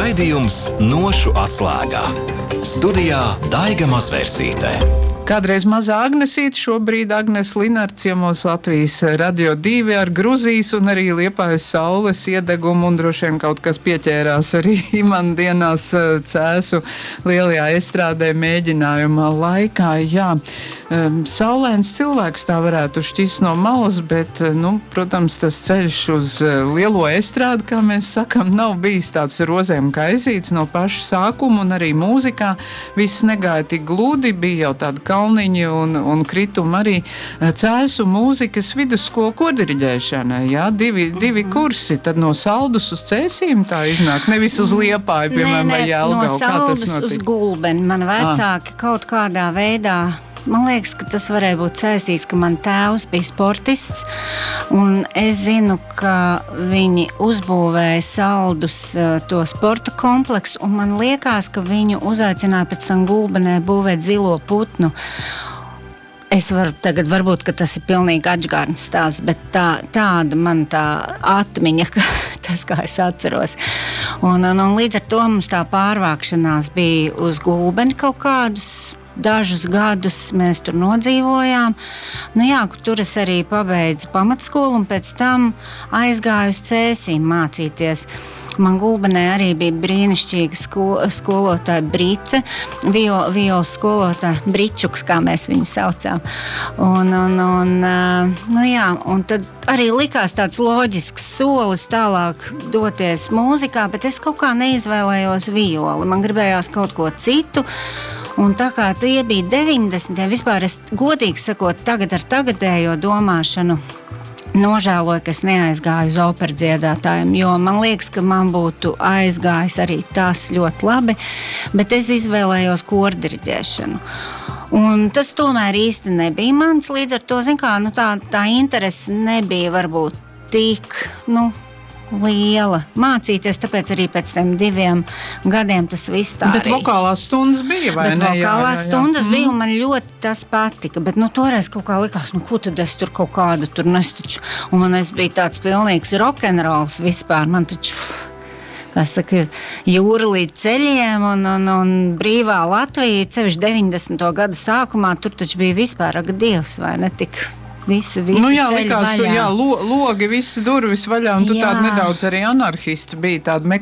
Raidījums Nošu atslēgā. Studijā Daiga Mazvērsīte. Kādreiz mazā Agnesīte, šobrīd Agnes Linards ciemos Latvijas Radio 2 ar Gruzijas un arī Liepājas saules iedegumu, un droši vien kaut kas pieķērās arī man dienās Cēsu lielajā estrādē mēģinājuma laikā. Jā, saulēns cilvēks tā varētu šķist no malas, bet, protams, tas ceļš uz lielo estrādi, kā mēs sakam, nav bijis tāds rozēm kaizīts no paša sākuma, un arī mūzikā viss negāja tik gludi, bija jau tāda kalniņi un kritumi arī Cēsu mūzikas vidusskola kordiriģēšanai, jā, divi kursi, tad no Saldus uz Cēsīm tā iznāk, nevis uz Liepāju, piemēram, vai Jelgavu. No Saldus uz Gulbeni, man vecāki kaut kādā veidā. Man liekas, ka tas varēja būt saistīts, ka man tēvs bija sportists, un es zinu, ka viņi uzbūvēja Saldus to sporta kompleksu, un man liekas, ka viņu uzaicināja pēc tam Gulbenē būvēt Zilo putnu. Es varu tagad, varbūt, ka tas ir pilnīgi atžgārns stāsts, bet tāda man tā atmiņa, tas, kā es atceros. Un līdz ar to mums tā pārvākšanās bija uz Gulbeni kaut kādus dažus gadus mēs tur nodzīvojām. Tur es arī pabeidzu pamatskolu un pēc tam aizgāju uz Cēsīm mācīties. Man Gulbenē arī bija brīnišķīga skolotāja Brice, violas skolotāja Bričuks, kā mēs viņu saucām. Un tad arī likās tāds loģisks solis tālāk doties mūzikā, bet es kaut kā neizvēlējos violi. Man gribējās kaut ko citu. Un tā kā tie bija 90. Vispār es godīgi sakot, tagad ar tagadējo domāšanu nožēloju, ka es neaizgāju uz operu dziedātājiem, jo man liekas, ka man būtu aizgājis arī tas ļoti labi, bet es izvēlējos kordiriģēšanu. Un tas tomēr īsti nebija mans, līdz ar to, tā interese nebija varbūt tik, liela mācīties, tāpēc arī pēc tiem 2 gadiem tas viss tā arī. Bet vokālās stundas bija, vai ne? Vokālās stundas bija, un man ļoti tas patika, bet toreiz kaut kā likās, ko tad es tur kaut kādu tur nestaču, un man es biju tāds pilnīgs rokenrols vispār, man taču, kā saka, jūra līdz ceļiem un brīvā Latvija, cevišķi 90. gadu sākumā, tur taču bija vispār, ak, Dievs, vai ne tik... Visi ceļi likās, vaļā. Logi, visi durvis vaļā, un tu tādi nedaudz arī anarhisti bija, tādi